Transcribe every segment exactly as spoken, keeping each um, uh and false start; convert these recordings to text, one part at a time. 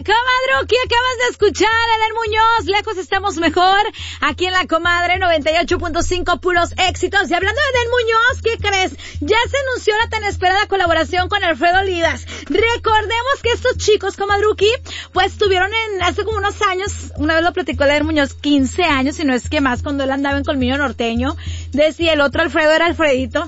comadruki, acabas de escuchar a Edén Muñoz, lejos estamos mejor, aquí en La Comadre noventa y ocho punto cinco, puros éxitos. Y hablando de Edén Muñoz, ¿qué crees? Ya se anunció la tan esperada colaboración con Alfredo Olivas. Recordemos que estos chicos, comadruki, pues tuvieron en, hace como unos años, una vez lo platicó Edén Muñoz, quince años, si no es que más, cuando él andaba en Colmillo Norteño, decía el otro Alfredo era Alfredito.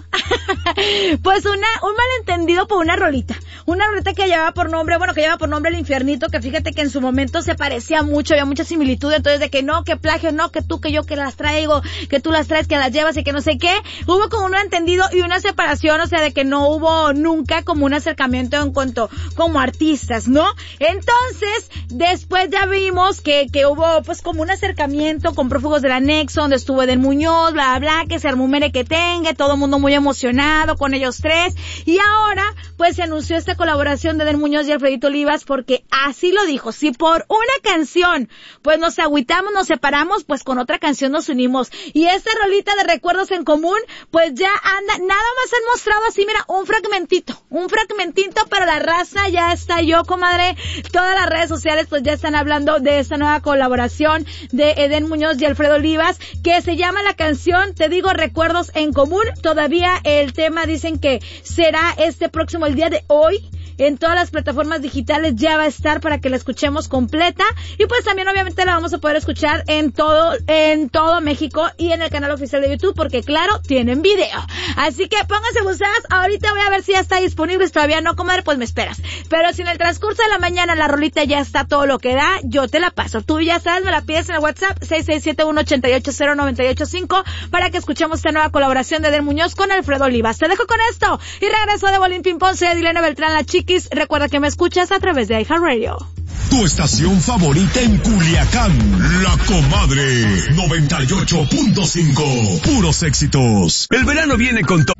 Pues una, un malentendido por una rolita, una rolita que llevaba por nombre, bueno, que llevaba por nombre El Infiernito, que fíjate que en su momento se parecía mucho, había mucha similitud, entonces de que no, que plagio, no, que tú, que yo, que las traigo, que tú las traes, que las llevas y que no sé qué, hubo como un entendido y una separación, o sea, de que no hubo nunca como un acercamiento en cuanto, como artistas, ¿no? Entonces, después ya vimos que, que hubo, pues, como un acercamiento con Prófugos del Anexo, donde estuvo Edén Muñoz, bla, bla, que se armó un merequetengue, todo el mundo muy emocionado con ellos tres, y ahora, pues, se anunció esta colaboración de Edén Muñoz y Alfredito Olivas, porque así lo dijo, si por una canción, pues nos agüitamos, nos separamos, pues con otra canción nos unimos, y esta rolita de Recuerdos en Común, pues ya anda, nada más han mostrado así, mira, un fragmentito, un fragmentito, pero la raza ya está, yo, comadre, todas las redes sociales pues ya están hablando de esta nueva colaboración de Edén Muñoz y Alfredo Olivas, que se llama la canción, te digo, Recuerdos en Común. Todavía el tema dicen que será este próximo, el día de hoy, en todas las plataformas digitales ya va a estar para que la escuchemos completa, y pues también obviamente la vamos a poder escuchar en todo, en todo México y en el canal oficial de YouTube, porque claro, tienen video. Así que pónganse buceas, ahorita voy a ver si ya está disponible, si todavía no, comadre, pues me esperas. Pero si en el transcurso de la mañana la rolita ya está todo lo que da, yo te la paso. Tú ya sabes, me la pides en el WhatsApp seis seis siete uno ocho ocho cero nueve ocho cinco para que escuchemos esta nueva colaboración de Edén Muñoz con Alfredo Olivas. Te dejo con esto y regreso de Bolín Ping Pong. Soy Adilena Beltrán, la Chiquis. Recuerda que me escuchas a través de iHeartRadio. Tu estación favorita en Culiacán, La Comadre noventa y ocho punto cinco. Puros éxitos. El verano viene con todo.